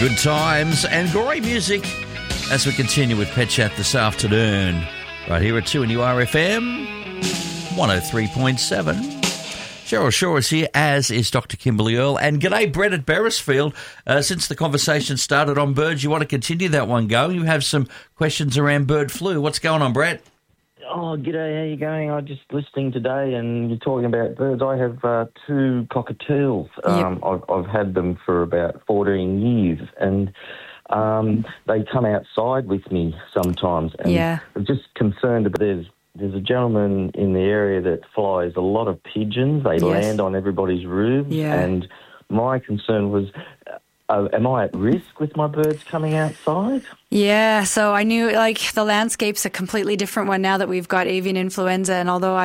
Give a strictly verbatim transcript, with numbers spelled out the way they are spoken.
Good times and great music as we continue with Pet Chat this afternoon. Right here at two N U R F M, one oh three point seven. Cheryl Shaw is here, as is Doctor Kimberly Earl. And g'day, Brett at Beresfield. Uh, since the conversation started on birds, you want to continue that one going. You have some questions around bird flu. What's going on, Brett? Oh, g'day, how you going? I'm just listening today and you're talking about birds. I have uh, two cockatoos. Um, yep. I've, I've had them for about fourteen years and um, they come outside with me sometimes. And yeah. I'm just concerned about there's, there's a gentleman in the area that flies a lot of pigeons. They yes. land on everybody's roofs. Yeah. And my concern was, Uh, am I at risk with my birds coming outside? Yeah, so I knew, like, the landscape's a completely different one now that we've got avian influenza, and although I